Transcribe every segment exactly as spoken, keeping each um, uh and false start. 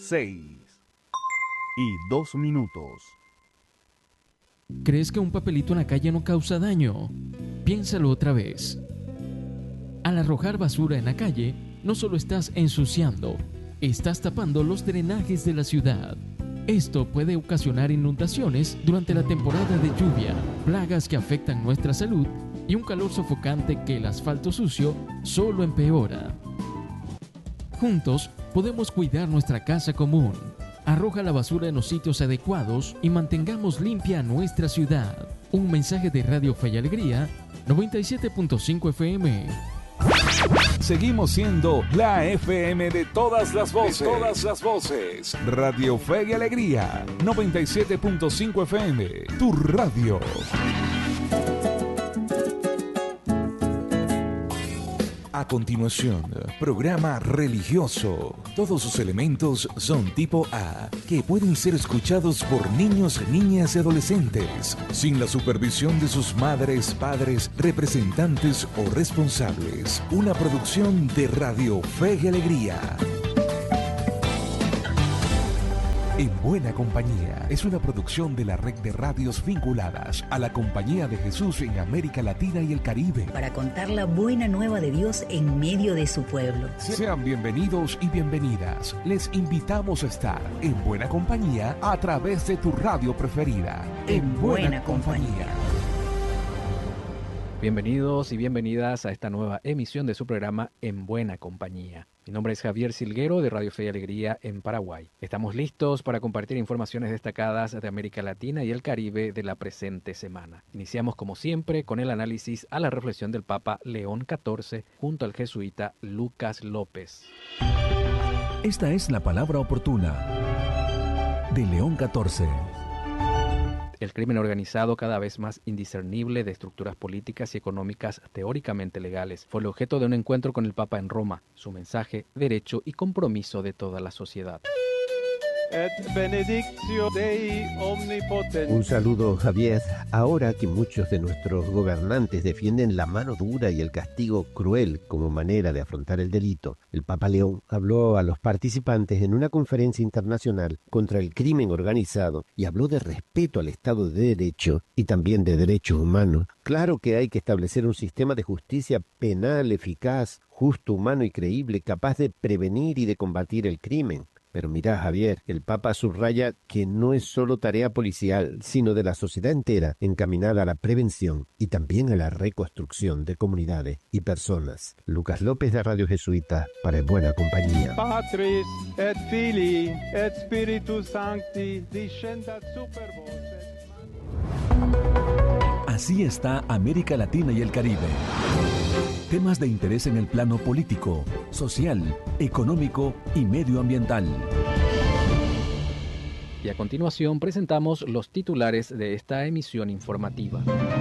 seis y dos minutos. ¿Crees que un papelito en la calle no causa daño? Piénsalo otra vez. Al arrojar basura en la calle, no solo estás ensuciando, estás tapando los drenajes de la ciudad. Esto puede ocasionar inundaciones durante la temporada de lluvia, plagas que afectan nuestra salud y un calor sofocante que el asfalto sucio solo empeora. Juntos podemos cuidar nuestra casa común. Arroja la basura en los sitios adecuados y mantengamos limpia nuestra ciudad. Un mensaje de Radio Fe y Alegría, noventa y siete punto cinco F M. Seguimos siendo la F M de todas las voces. De todas las voces. Radio Fe y Alegría, noventa y siete punto cinco F M. Tu radio. A continuación, programa religioso. Todos sus elementos son tipo A, que pueden ser escuchados por niños, niñas y adolescentes, sin la supervisión de sus madres, padres, representantes o responsables. Una producción de Radio Fe y Alegría. En Buena Compañía es una producción de la red de radios vinculadas a la Compañía de Jesús en América Latina y el Caribe. Para contar la buena nueva de Dios en medio de su pueblo. Sean bienvenidos y bienvenidas. Les invitamos a estar en Buena Compañía a través de tu radio preferida. En, en Buena, buena compañía. compañía. Bienvenidos y bienvenidas a esta nueva emisión de su programa En Buena Compañía. Mi nombre es Javier Silguero de Radio Fe y Alegría en Paraguay. Estamos listos para compartir informaciones destacadas de América Latina y el Caribe de la presente semana. Iniciamos como siempre con el análisis a la reflexión del Papa León catorce junto al jesuita Lucas López. Esta es la palabra oportuna de León catorce. El crimen organizado, cada vez más indiscernible de estructuras políticas y económicas teóricamente legales, fue el objeto de un encuentro con el Papa en Roma. Su mensaje, derecho y compromiso de toda la sociedad. Et benedictio Dei omnipotens. Un saludo, Javier. Ahora que muchos de nuestros gobernantes defienden la mano dura y el castigo cruel como manera de afrontar el delito, el Papa León habló a los participantes en una conferencia internacional contra el crimen organizado y habló de respeto al Estado de Derecho y también de derechos humanos. Claro que hay que establecer un sistema de justicia penal eficaz, justo, humano y creíble, capaz de prevenir y de combatir el crimen. Pero mirá, Javier, el Papa subraya que no es solo tarea policial, sino de la sociedad entera encaminada a la prevención y también a la reconstrucción de comunidades y personas. Lucas López de Radio Jesuita para En Buena Compañía. Patris et Filii et Spiritus Sancti descendat super vos. Así está América Latina y el Caribe. Temas de interés en el plano político, social, económico y medioambiental. Y a continuación presentamos los titulares de esta emisión informativa.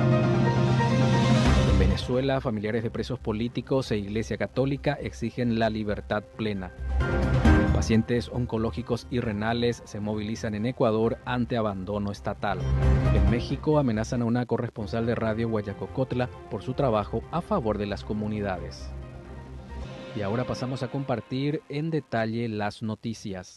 En Venezuela, familiares de presos políticos e Iglesia Católica exigen la libertad plena. Pacientes oncológicos y renales se movilizan en Ecuador ante abandono estatal. En México amenazan a una corresponsal de Radio Guayacocotla por su trabajo a favor de las comunidades. Y ahora pasamos a compartir en detalle las noticias.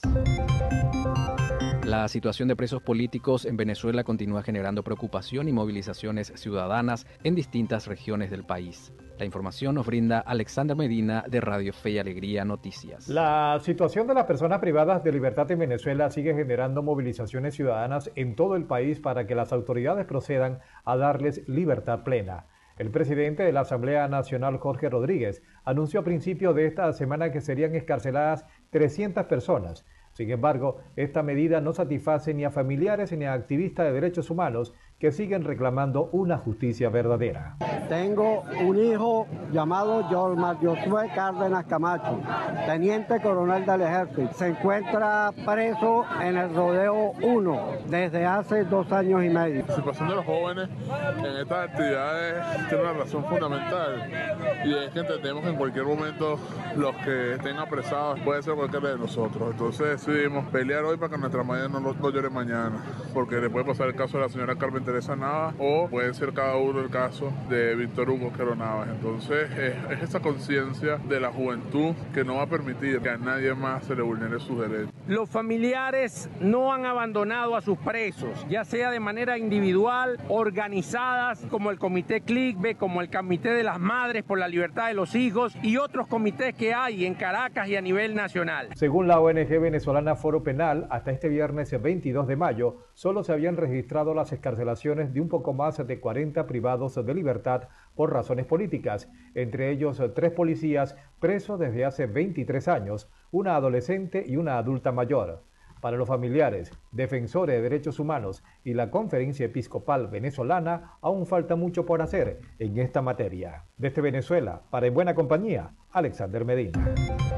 La situación de presos políticos en Venezuela continúa generando preocupación y movilizaciones ciudadanas en distintas regiones del país. La información nos brinda Alexander Medina de Radio Fe y Alegría Noticias. La situación de las personas privadas de libertad en Venezuela sigue generando movilizaciones ciudadanas en todo el país para que las autoridades procedan a darles libertad plena. El presidente de la Asamblea Nacional, Jorge Rodríguez, anunció a principios de esta semana que serían excarceladas trescientas personas. Sin embargo, esta medida no satisface ni a familiares ni a activistas de derechos humanos que siguen reclamando una justicia verdadera. Tengo un hijo llamado Yormar Josué Cárdenas Camacho, teniente coronel del ejército. Se encuentra preso en el Rodeo uno desde hace dos años y medio. La situación de los jóvenes en estas actividades tiene una razón fundamental, y es que entendemos que en cualquier momento los que estén apresados puede ser cualquiera de nosotros. Entonces decidimos pelear hoy para que nuestra madre no, no llore mañana, porque le puede pasar el caso de la señora Carmen Teresa Navas o puede ser cada uno el caso de Víctor Hugo Quero Navas. Entonces es, es esa conciencia de la juventud que no va a permitir que a nadie más se le vulnere sus derechos. Los familiares no han abandonado a sus presos, ya sea de manera individual, organizadas como el Comité CLICBE, como el Comité de las Madres por la Libertad de los Hijos y otros comités que hay en Caracas y a nivel nacional. Según la O N G venezolana Foro Penal, hasta este viernes veintidós de mayo, solo se habían registrado las excarcelaciones de un poco más de cuarenta privados de libertad por razones políticas, entre ellos tres policías presos desde hace veintitrés años, una adolescente y una adulta mayor. Para los familiares, defensores de derechos humanos y la Conferencia Episcopal Venezolana, aún falta mucho por hacer en esta materia. Desde Venezuela, para En Buena Compañía, Alexander Medina.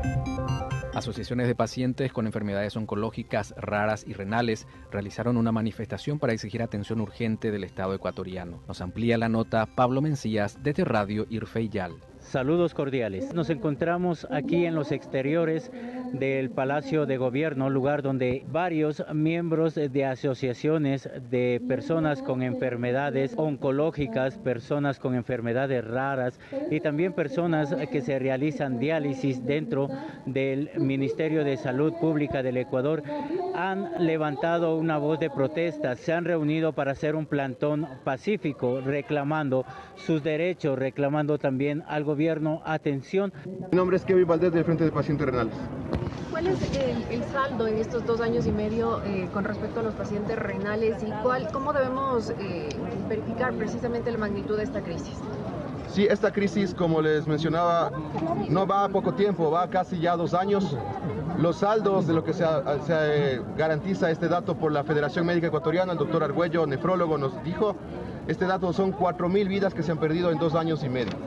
Asociaciones de pacientes con enfermedades oncológicas raras y renales realizaron una manifestación para exigir atención urgente del Estado ecuatoriano. Nos amplía la nota Pablo Mencías desde Radio Irfeyal. Saludos cordiales. Nos encontramos aquí en los exteriores del Palacio de Gobierno, lugar donde varios miembros de asociaciones de personas con enfermedades oncológicas, personas con enfermedades raras y también personas que se realizan diálisis dentro del Ministerio de Salud Pública del Ecuador han levantado una voz de protesta. Se han reunido para hacer un plantón pacífico reclamando sus derechos, reclamando también al gobierno atención. Mi nombre es Kevin Valdés del Frente de Pacientes Renales. ¿Cuál es el, el saldo en estos dos años y medio eh, con respecto a los pacientes renales y cuál, cómo debemos eh, verificar precisamente la magnitud de esta crisis? Sí, esta crisis, como les mencionaba, no va a poco tiempo, va casi ya dos años. Los saldos de lo que se, se eh, garantiza este dato por la Federación Médica Ecuatoriana, el doctor Argüello, nefrólogo, nos dijo, este dato son cuatro mil vidas que se han perdido en dos años y medio.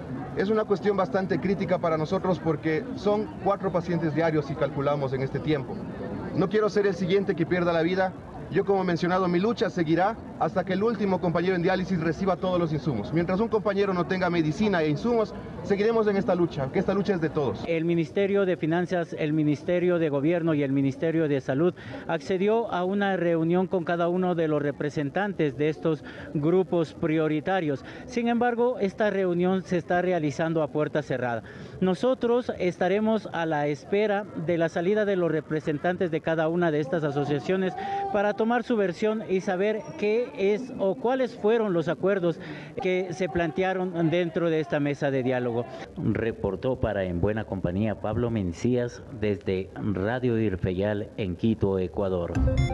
Es una cuestión bastante crítica para nosotros porque son cuatro pacientes diarios si calculamos en este tiempo. No quiero ser el siguiente que pierda la vida. Yo, como he mencionado, mi lucha seguirá hasta que el último compañero en diálisis reciba todos los insumos. Mientras un compañero no tenga medicina e insumos, seguiremos en esta lucha, que esta lucha es de todos. El Ministerio de Finanzas, el Ministerio de Gobierno y el Ministerio de Salud accedió a una reunión con cada uno de los representantes de estos grupos prioritarios. Sin embargo, esta reunión se está realizando a puerta cerrada. Nosotros estaremos a la espera de la salida de los representantes de cada una de estas asociaciones para tomar su versión y saber qué es o cuáles fueron los acuerdos que se plantearon dentro de esta mesa de diálogo. Reportó para En Buena Compañía Pablo Mencías desde Radio Irfeyal en Quito, Ecuador.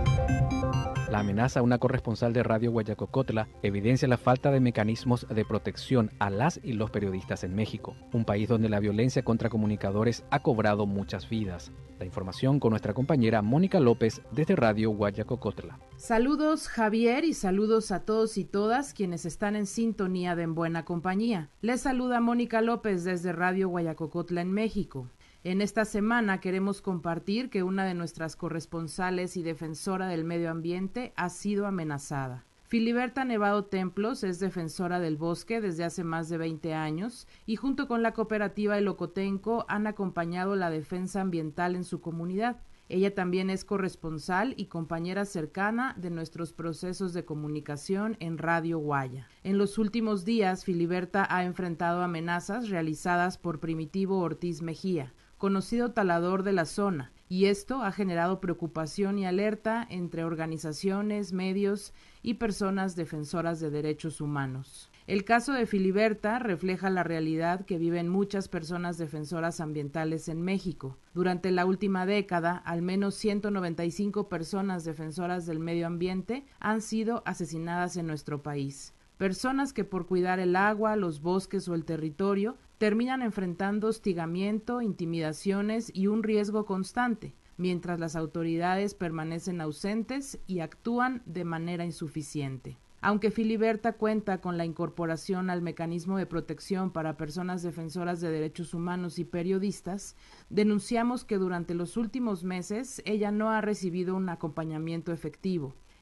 La amenaza a una corresponsal de Radio Guayacocotla evidencia la falta de mecanismos de protección a las y los periodistas en México, un país donde la violencia contra comunicadores ha cobrado muchas vidas. La información con nuestra compañera Mónica López desde Radio Guayacocotla. Saludos Javier y saludos a todos y todas quienes están en sintonía de En Buena Compañía. Les saluda Mónica López desde Radio Guayacocotla en México. En esta semana queremos compartir que una de nuestras corresponsales y defensora del medio ambiente ha sido amenazada. Filiberta Nevado Templos es defensora del bosque desde hace más de veinte años y junto con la cooperativa El Ocotenco han acompañado la defensa ambiental en su comunidad. Ella también es corresponsal y compañera cercana de nuestros procesos de comunicación en Radio Guaya. En los últimos días, Filiberta ha enfrentado amenazas realizadas por Primitivo Ortiz Mejía, conocido talador de la zona, y esto ha generado preocupación y alerta entre organizaciones, medios y personas defensoras de derechos humanos. El caso de Filiberta refleja la realidad que viven muchas personas defensoras ambientales en México. Durante la última década, al menos ciento noventa y cinco personas defensoras del medio ambiente han sido asesinadas en nuestro país. Personas que por cuidar el agua, los bosques o el territorio terminan enfrentando hostigamiento, intimidaciones y un riesgo constante, mientras las autoridades permanecen ausentes y actúan de manera insuficiente. Aunque Filiberta cuenta con la incorporación al mecanismo de protección para personas defensoras de derechos humanos y periodistas, denunciamos que durante los últimos meses ella no ha recibido un acompañamiento efectivo.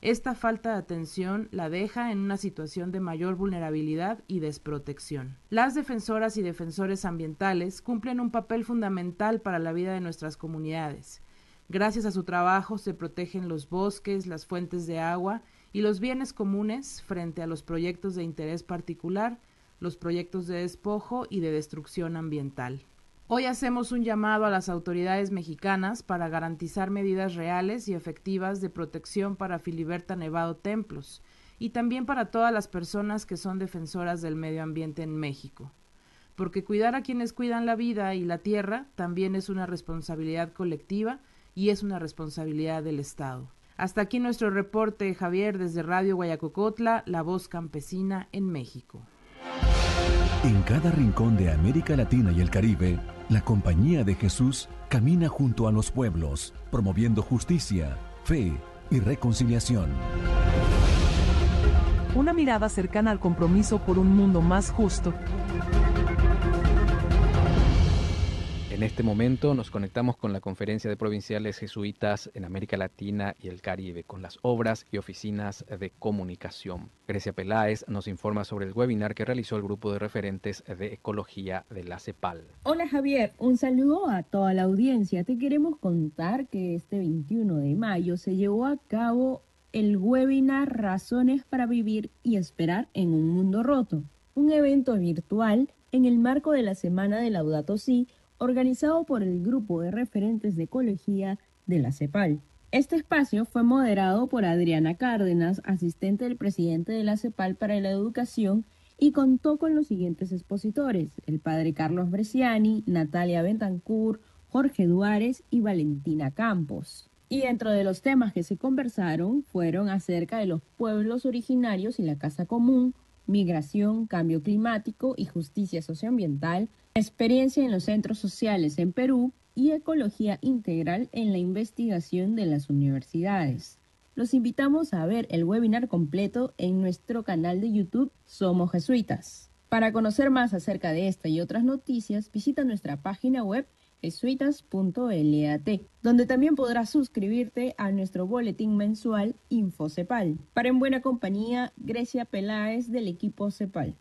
Esta falta de atención la deja en una situación de mayor vulnerabilidad y desprotección. Las defensoras y defensores ambientales cumplen un papel fundamental para la vida de nuestras comunidades. Gracias a su trabajo se protegen los bosques, las fuentes de agua y los bienes comunes frente a los proyectos de interés particular, los proyectos de despojo y de destrucción ambiental. Hoy hacemos un llamado a las autoridades mexicanas para garantizar medidas reales y efectivas de protección para Filiberta Nevado Templos y también para todas las personas que son defensoras del medio ambiente en México. Porque cuidar a quienes cuidan la vida y la tierra también es una responsabilidad colectiva y es una responsabilidad del Estado. Hasta aquí nuestro reporte, Javier, desde Radio Guayacocotla, la voz campesina en México. En cada rincón de América Latina y el Caribe, la Compañía de Jesús camina junto a los pueblos, promoviendo justicia, fe y reconciliación. Una mirada cercana al compromiso por un mundo más justo. En este momento nos conectamos con la Conferencia de Provinciales Jesuitas en América Latina y el Caribe, con las obras y oficinas de comunicación. Grecia Peláez nos informa sobre el webinar que realizó el grupo de referentes de ecología de la CEPAL. Hola Javier, un saludo a toda la audiencia. Te queremos contar que este veintiuno de mayo se llevó a cabo el webinar Razones para Vivir y Esperar en un Mundo Roto, un evento virtual en el marco de la Semana de Laudato Si, organizado por el grupo de referentes de ecología de la CEPAL. Este espacio fue moderado por Adriana Cárdenas, asistente del presidente de la CEPAL para la Educación, y contó con los siguientes expositores: el padre Carlos Bresciani, Natalia Bentancur, Jorge Duárez y Valentina Campos. Y dentro de los temas que se conversaron fueron acerca de los pueblos originarios y la casa común, migración, cambio climático y justicia socioambiental, experiencia en los centros sociales en Perú y ecología integral en la investigación de las universidades. Los invitamos a ver el webinar completo en nuestro canal de YouTube Somos Jesuitas. Para conocer más acerca de esta y otras noticias, visita nuestra página web jesuitas punto lat, donde también podrás suscribirte a nuestro boletín mensual InfoCepal. Para En Buena Compañía, Grecia Peláez del equipo CEPAL.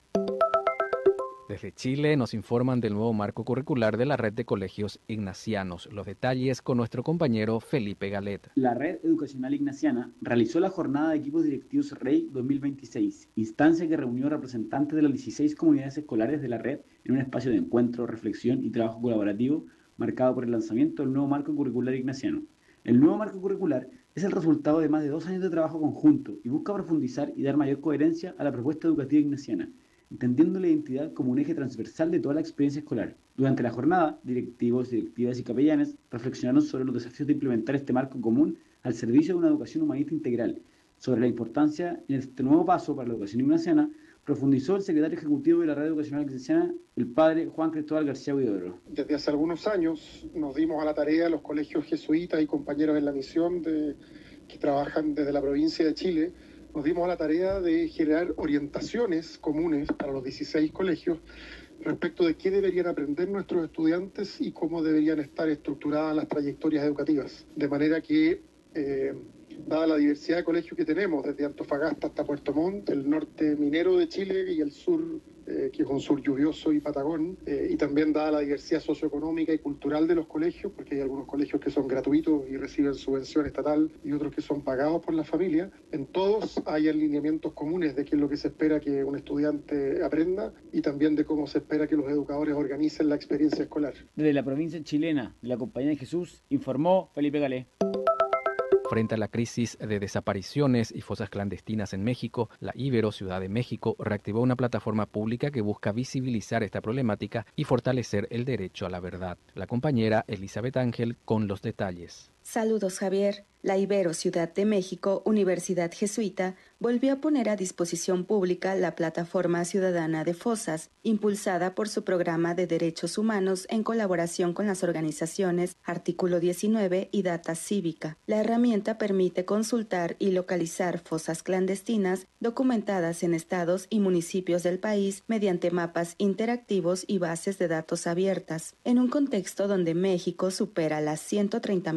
Desde Chile nos informan del nuevo marco curricular de la Red de Colegios Ignacianos. Los detalles con nuestro compañero Felipe Galet. La Red Educacional Ignaciana realizó la jornada de equipos directivos R E I dos mil veintiséis, instancia que reunió representantes de las dieciséis comunidades escolares de la red en un espacio de encuentro, reflexión y trabajo colaborativo marcado por el lanzamiento del nuevo marco curricular ignaciano. El nuevo marco curricular es el resultado de más de dos años de trabajo conjunto y busca profundizar y dar mayor coherencia a la propuesta educativa ignaciana, entendiendo la identidad como un eje transversal de toda la experiencia escolar. Durante la jornada, directivos, directivas y capellanes reflexionaron sobre los desafíos de implementar este marco común al servicio de una educación humanista integral. Sobre la importancia en este nuevo paso para la educación ignaciana, profundizó el secretario ejecutivo de la Red Educacional Ignaciana, el padre Juan Cristóbal García Huidobro. Desde hace algunos años nos dimos a la tarea, los colegios jesuitas y compañeros en la misión de, que trabajan desde la provincia de Chile, nos dimos a la tarea de generar orientaciones comunes para los dieciséis colegios respecto de qué deberían aprender nuestros estudiantes y cómo deberían estar estructuradas las trayectorias educativas. De manera que, eh, dada la diversidad de colegios que tenemos, desde Antofagasta hasta Puerto Montt, el norte minero de Chile y el sur, eh, que es un sur lluvioso y patagón, eh, y también dada la diversidad socioeconómica y cultural de los colegios, porque hay algunos colegios que son gratuitos y reciben subvención estatal y otros que son pagados por la familia, en todos hay alineamientos comunes de qué es lo que se espera que un estudiante aprenda y también de cómo se espera que los educadores organicen la experiencia escolar. Desde la provincia chilena de la Compañía de Jesús, informó Felipe Galé. Frente a la crisis de desapariciones y fosas clandestinas en México, la Ibero Ciudad de México reactivó una plataforma pública que busca visibilizar esta problemática y fortalecer el derecho a la verdad. La compañera Elizabeth Ángel con los detalles. Saludos, Javier. La Ibero Ciudad de México, Universidad Jesuita, volvió a poner a disposición pública la Plataforma Ciudadana de Fosas, impulsada por su programa de derechos humanos en colaboración con las organizaciones Artículo diecinueve y Data Cívica. La herramienta permite consultar y localizar fosas clandestinas documentadas en estados y municipios del país mediante mapas interactivos y bases de datos abiertas, en un contexto donde México supera las ciento treinta mil personas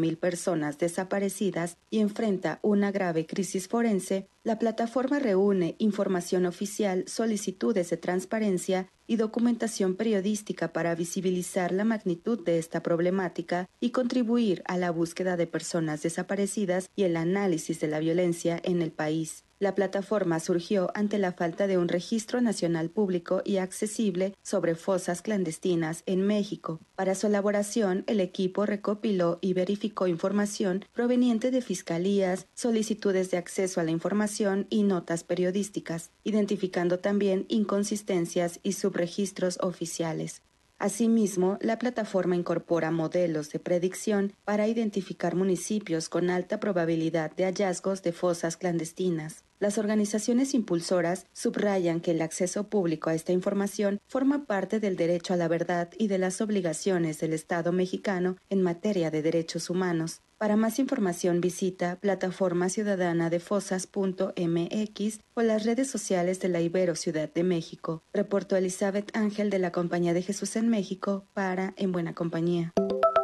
personas desaparecidas y enfrenta una grave crisis forense, la plataforma reúne información oficial, solicitudes de transparencia y documentación periodística para visibilizar la magnitud de esta problemática y contribuir a la búsqueda de personas desaparecidas y el análisis de la violencia en el país. La plataforma surgió ante la falta de un registro nacional público y accesible sobre fosas clandestinas en México. Para su elaboración, el equipo recopiló y verificó información proveniente de fiscalías, solicitudes de acceso a la información y notas periodísticas, identificando también inconsistencias y subregistros oficiales. Asimismo, la plataforma incorpora modelos de predicción para identificar municipios con alta probabilidad de hallazgos de fosas clandestinas. Las organizaciones impulsoras subrayan que el acceso público a esta información forma parte del derecho a la verdad y de las obligaciones del Estado mexicano en materia de derechos humanos. Para más información visita plataforma ciudadana de fosas punto m x o las redes sociales de la Ibero Ciudad de México. Reportó Elizabeth Ángel de la Compañía de Jesús en México para En Buena Compañía.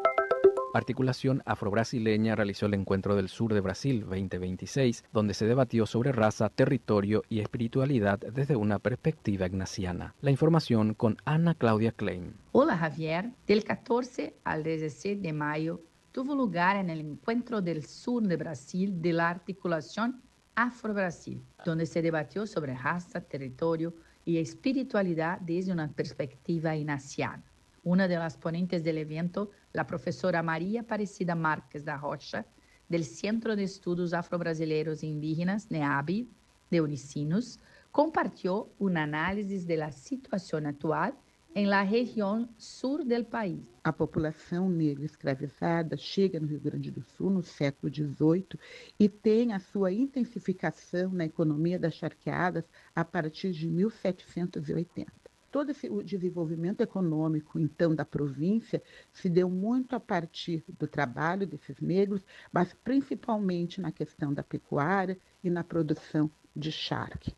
Articulación Afro-Brasileña realizó el Encuentro del Sur de Brasil veinte veintiséis, donde se debatió sobre raza, territorio y espiritualidad desde una perspectiva ignaciana. La información con Ana Claudia Klein. Hola Javier, del catorce al dieciséis de mayo tuvo lugar en el Encuentro del Sur de Brasil de la Articulación Afro-Brasil, donde se debatió sobre raza, territorio y espiritualidad desde una perspectiva ignaciana. Una de las ponentes del evento, la profesora María Aparecida Márquez da Rocha, del Centro de Estudos Afro-Brasileiros e Indígenas, NEAB, de Unicinos, compartió un análisis de la situación actual em la região sul do país. A população negra escravizada chega no Rio Grande do Sul no século dezoito e tem a sua intensificação na economia das charqueadas a partir de mil setecentos e oitenta. Todo esse, o desenvolvimento econômico, então, da província se deu muito a partir do trabalho desses negros, mas principalmente na questão da pecuária e na produção de charque.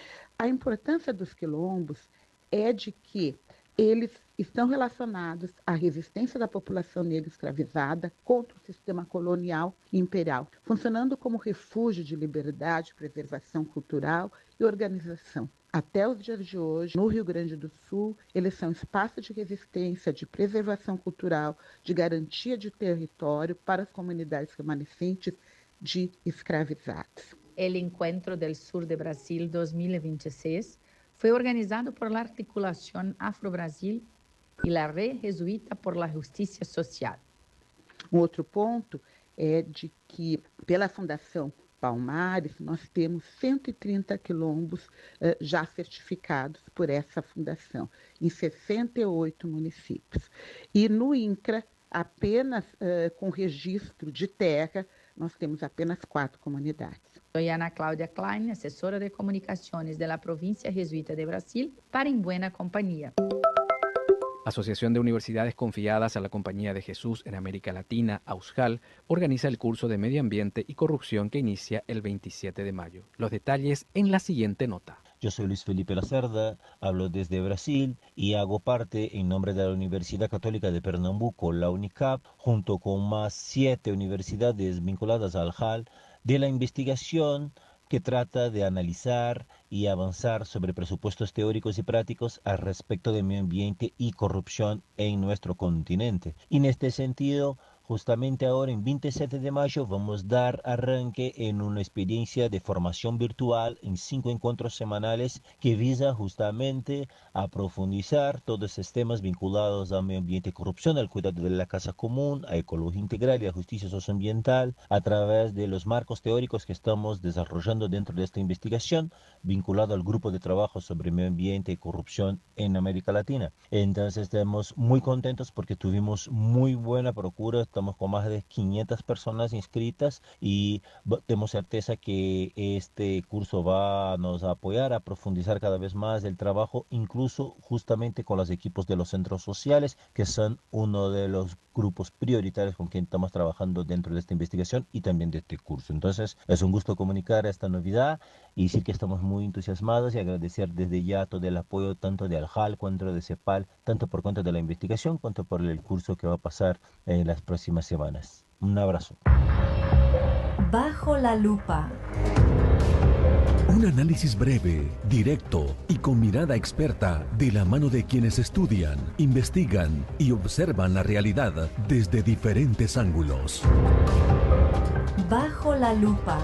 A importância dos quilombos é de que eles estão relacionados à resistência da população negra escravizada contra o sistema colonial e imperial, funcionando como refúgio de liberdade, preservação cultural e organização. Até os dias de hoje, no Rio Grande do Sul, eles são espaços de resistência, de preservação cultural, de garantia de território para as comunidades remanescentes de escravizados. O Encontro del Sur de Brasil dois mil e vinte e seis foi organizado por la Articulación Afro-Brasil e la Red Jesuíta por la Justiça Social. Um outro ponto é de que, pela Fundação Palmares, nós temos cento e trinta quilombos uh, já certificados por essa fundação, em sessenta e oito municípios. E no INCRA, apenas uh, com registro de terra, nós temos apenas quatro comunidades. Sou Ana Cláudia Klein, assessora de comunicações da Província Jesuíta de Brasil, para Em Buena Compañía. Asociación de Universidades Confiadas a la Compañía de Jesús en América Latina, AUSJAL, organiza el curso de Medio Ambiente y Corrupción que inicia el veintisiete de mayo. Los detalles en la siguiente nota. Yo soy Luis Felipe Lacerda, hablo desde Brasil y hago parte en nombre de la Universidad Católica de Pernambuco, la UNICAP, junto con más siete universidades vinculadas al J A L, de la investigación que trata de analizar y avanzar sobre presupuestos teóricos y prácticos al respecto de medio ambiente y corrupción en nuestro continente. Y en este sentido, justamente ahora, en veintisiete de mayo, vamos a dar arranque en una experiencia de formación virtual en cinco encuentros semanales que visa justamente a profundizar todos esos temas vinculados al medio ambiente y corrupción, al cuidado de la casa común, a ecología integral y a justicia socioambiental, a través de los marcos teóricos que estamos desarrollando dentro de esta investigación, vinculado al grupo de trabajo sobre medio ambiente y corrupción en América Latina. Entonces estamos muy contentos porque tuvimos muy buena procura. Estamos con más de quinientas personas inscritas y tenemos certeza que este curso va a nos apoyar a profundizar cada vez más el trabajo, incluso justamente con los equipos de los centros sociales, que son uno de los grupos prioritarios con quien estamos trabajando dentro de esta investigación y también de este curso. Entonces, es un gusto comunicar esta novedad y decir que estamos muy entusiasmados y agradecer desde ya todo el apoyo tanto de ALJAL cuanto de CEPAL, tanto por cuenta de la investigación cuanto por el curso que va a pasar en las próximas semanas. Un abrazo. Bajo la lupa. Un análisis breve, directo y con mirada experta de la mano de quienes estudian, investigan y observan la realidad desde diferentes ángulos. Bajo la lupa.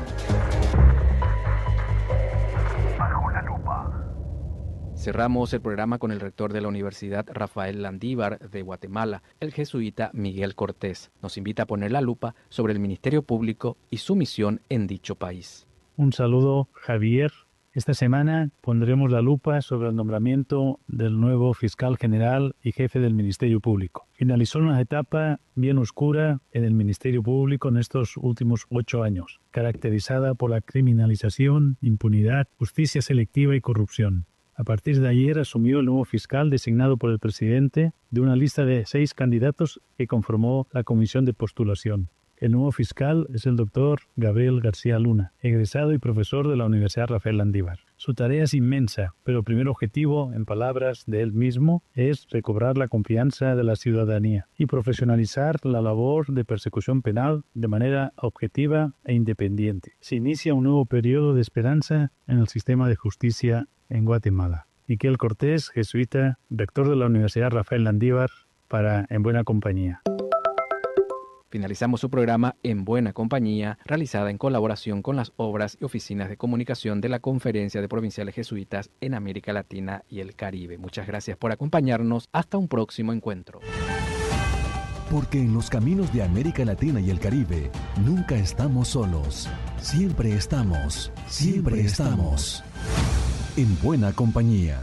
Bajo la lupa. Cerramos el programa con el rector de la Universidad Rafael Landívar de Guatemala, el jesuita Miguel Cortés. Nos invita a poner la lupa sobre el Ministerio Público y su misión en dicho país. Un saludo, Javier. Esta semana pondremos la lupa sobre el nombramiento del nuevo fiscal general y jefe del Ministerio Público. Finalizó una etapa bien oscura en el Ministerio Público en estos últimos ocho años, caracterizada por la criminalización, impunidad, justicia selectiva y corrupción. A partir de ayer asumió el nuevo fiscal designado por el presidente de una lista de seis candidatos que conformó la comisión de postulación. El nuevo fiscal es el doctor Gabriel García Luna, egresado y profesor de la Universidad Rafael Landívar. Su tarea es inmensa, pero el primer objetivo, en palabras de él mismo, es recobrar la confianza de la ciudadanía y profesionalizar la labor de persecución penal de manera objetiva e independiente. Se inicia un nuevo periodo de esperanza en el sistema de justicia en Guatemala. Miguel Cortés, jesuita, rector de la Universidad Rafael Landívar, para En Buena Compañía. Finalizamos su programa En Buena Compañía, realizada en colaboración con las obras y oficinas de comunicación de la Conferencia de Provinciales Jesuitas en América Latina y el Caribe. Muchas gracias por acompañarnos. Hasta un próximo encuentro. Porque en los caminos de América Latina y el Caribe nunca estamos solos. Siempre estamos, siempre estamos en buena compañía.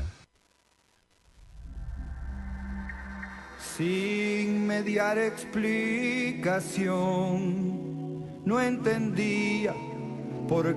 Sin mediar explicación, no entendía por